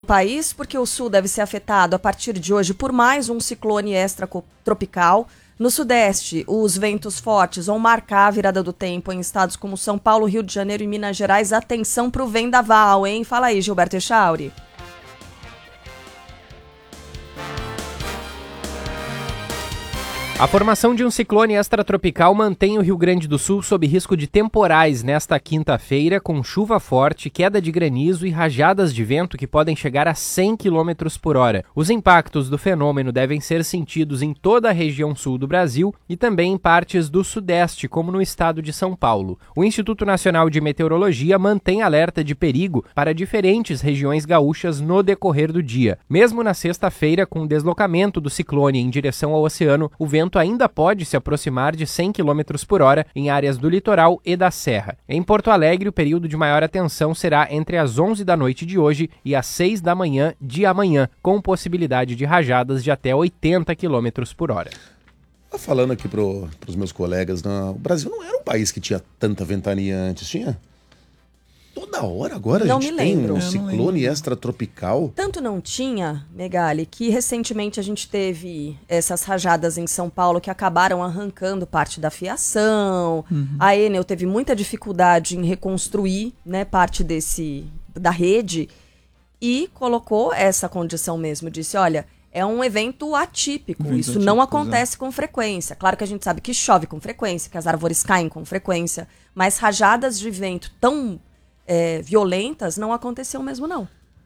país, porque o sul deve ser afetado a partir de hoje por mais um ciclone extratropical. No sudeste, os ventos fortes vão marcar a virada do tempo em estados como São Paulo, Rio de Janeiro e Minas Gerais. Atenção para o vendaval, hein? Fala aí, Gilberto Echauri. A formação de um ciclone extratropical mantém o Rio Grande do Sul sob risco de temporais nesta quinta-feira, com chuva forte, queda de granizo e rajadas de vento que podem chegar a 100 km por hora. Os impactos do fenômeno devem ser sentidos em toda a região sul do Brasil e também em partes do sudeste, como no estado de São Paulo. O Instituto Nacional de Meteorologia mantém alerta de perigo para diferentes regiões gaúchas no decorrer do dia. Mesmo na sexta-feira, com o deslocamento do ciclone em direção ao oceano, o vento ainda pode se aproximar de 100 km por hora em áreas do litoral e da serra. Em Porto Alegre, o período de maior atenção será entre as 11 da noite de hoje e as 6 da manhã de amanhã, com possibilidade de rajadas de até 80 km por hora. Falando aqui para os meus colegas, o Brasil não era um país que tinha tanta ventania antes, tinha? Toda hora agora não a gente tem um ciclone extratropical. Tanto não tinha, Megali, que recentemente a gente teve essas rajadas em São Paulo que acabaram arrancando parte da fiação. A Enel teve muita dificuldade em reconstruir, né, parte da rede e colocou essa condição mesmo. Disse, olha, é um evento atípico. Isso não acontece com frequência. Claro que a gente sabe que chove com frequência, que as árvores caem com frequência, mas rajadas de vento tão violentas não aconteceu mesmo, não.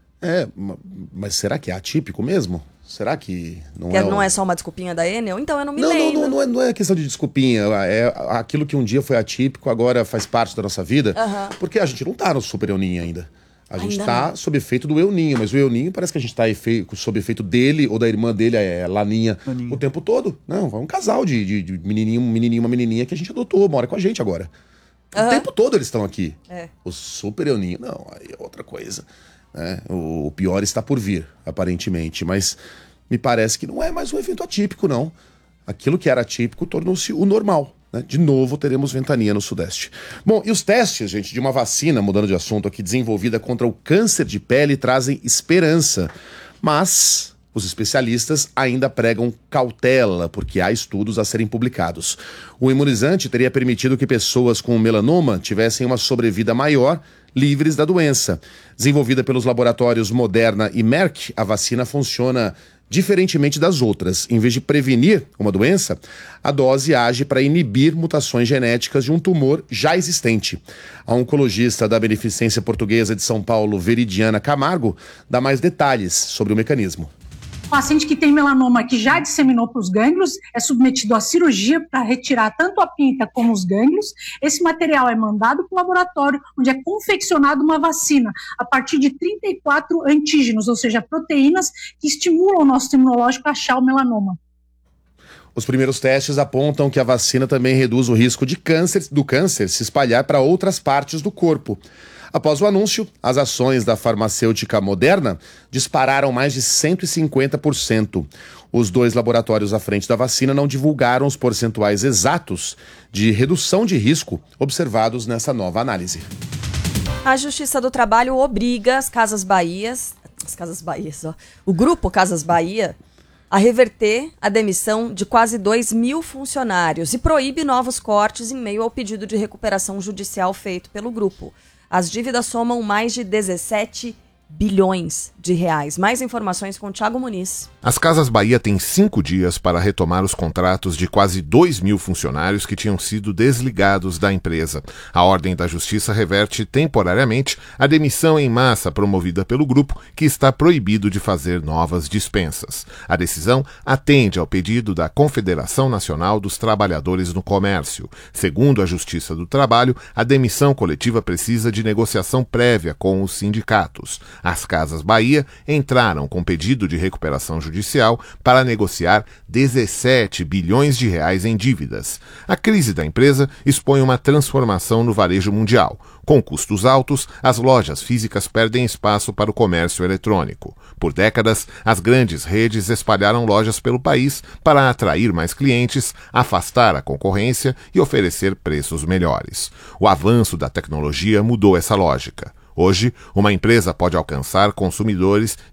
Mas será que é atípico mesmo? Será que não é só uma desculpinha da Enel? Então eu não me lembro. Não é questão de desculpinha. É aquilo que um dia foi atípico, agora faz parte da nossa vida. Porque a gente não tá no super El Niño ainda. A gente tá sob efeito do El Niño, mas o El Niño parece que a gente tá sob efeito dele ou da irmã dele, Laninha, o tempo todo. Não, é um casal de menininho, uma menininha que a gente adotou, mora com a gente agora. O tempo todo eles estão aqui. O super El Niño, não, aí é outra coisa. Né? O pior está por vir, aparentemente. Mas me parece que não é mais um evento atípico, não. Aquilo que era atípico tornou-se o normal. Né? De novo, teremos ventania no Sudeste. Bom, e os testes, gente, de uma vacina, mudando de assunto aqui, desenvolvida contra o câncer de pele, trazem esperança. Mas os especialistas ainda pregam cautela, porque há estudos a serem publicados. O imunizante teria permitido que pessoas com melanoma tivessem uma sobrevida maior, livres da doença. Desenvolvida pelos laboratórios Moderna e Merck, a vacina funciona diferentemente das outras. Em vez de prevenir uma doença, a dose age para inibir mutações genéticas de um tumor já existente. A oncologista da Beneficência Portuguesa de São Paulo, Veridiana Camargo, dá mais detalhes sobre o mecanismo. O paciente que tem melanoma que já disseminou para os gânglios é submetido à cirurgia para retirar tanto a pinta como os gânglios. Esse material é mandado para o laboratório, onde é confeccionada uma vacina a partir de 34 antígenos, ou seja, proteínas que estimulam o nosso sistema imunológico a achar o melanoma. Os primeiros testes apontam que a vacina também reduz o risco do câncer se espalhar para outras partes do corpo. Após o anúncio, as ações da farmacêutica Moderna dispararam mais de 150%. Os dois laboratórios à frente da vacina não divulgaram os percentuais exatos de redução de risco observados nessa nova análise. A Justiça do Trabalho obriga o Grupo Casas Bahia a reverter a demissão de quase 2.000 funcionários e proíbe novos cortes em meio ao pedido de recuperação judicial feito pelo grupo. As dívidas somam mais de 17 bilhões de reais. Mais informações com Thiago Muniz. As Casas Bahia têm 5 dias para retomar os contratos de quase 2.000 funcionários que tinham sido desligados da empresa. A ordem da Justiça reverte temporariamente a demissão em massa promovida pelo grupo, que está proibido de fazer novas dispensas. A decisão atende ao pedido da Confederação Nacional dos Trabalhadores no Comércio. Segundo a Justiça do Trabalho, a demissão coletiva precisa de negociação prévia com os sindicatos. As Casas Bahia entraram com pedido de recuperação judicial para negociar 17 bilhões de reais em dívidas. A crise da empresa expõe uma transformação no varejo mundial. Com custos altos, as lojas físicas perdem espaço para o comércio eletrônico. Por décadas, as grandes redes espalharam lojas pelo país para atrair mais clientes, afastar a concorrência e oferecer preços melhores. O avanço da tecnologia mudou essa lógica. Hoje, uma empresa pode alcançar consumidores